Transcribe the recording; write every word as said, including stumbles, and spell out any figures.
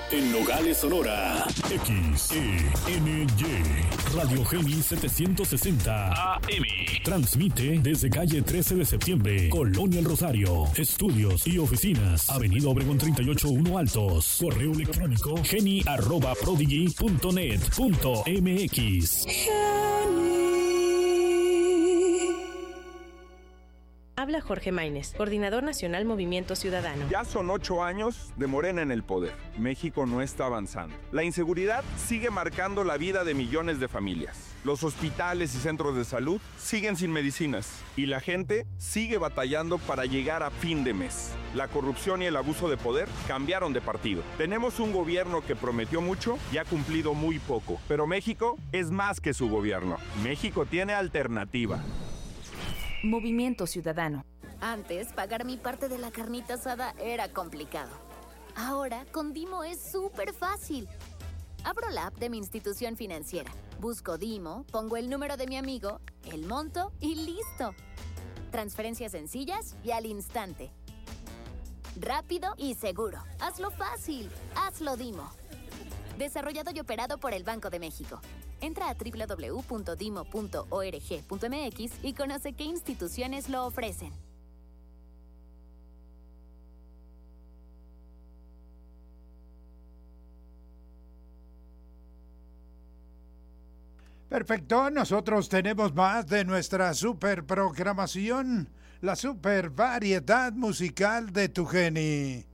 En Nogales, Sonora. X E N Y. Radio Geni setecientos sesenta A M. Transmite desde calle trece de septiembre, Colonia El Rosario. Estudios y oficinas. Avenida Obregón treinta y ocho uno Altos. Correo electrónico geni arroba prodigy punto net punto m x. Habla Jorge Maínez, Coordinador Nacional Movimiento Ciudadano. Ya son ocho años de Morena en el poder. México no está avanzando. La inseguridad sigue marcando la vida de millones de familias. Los hospitales y centros de salud siguen sin medicinas. Y la gente sigue batallando para llegar a fin de mes. La corrupción y el abuso de poder cambiaron de partido. Tenemos un gobierno que prometió mucho y ha cumplido muy poco. Pero México es más que su gobierno. México tiene alternativa. Movimiento Ciudadano. Antes, pagar mi parte de la carnita asada era complicado. Ahora, con Dimo es súper fácil. Abro la app de mi institución financiera, busco Dimo, pongo el número de mi amigo, el monto y listo. Transferencias sencillas y al instante. Rápido y seguro. Hazlo fácil. Hazlo Dimo. Desarrollado y operado por el Banco de México. Entra a doble u doble u doble u punto dimo punto org punto m x y conoce qué instituciones lo ofrecen. Perfecto, nosotros tenemos más de nuestra super programación, la super variedad musical de Tu Geni.